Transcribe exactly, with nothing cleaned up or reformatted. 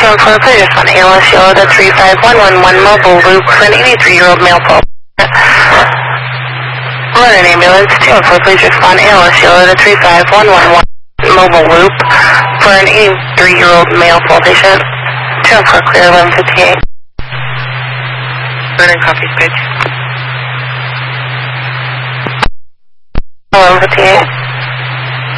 two one four, please respond to A L S Yellow to three five one one one mobile loop for an eighty-three-year-old male pulse. Run an ambulance, two one four, please respond to A L S Yellow to three five one one one mobile loop for an eighty-three-year-old male pulse patient. two one four, clear eleven fifty-eight. Run and copy speech. eleven fifty-eight.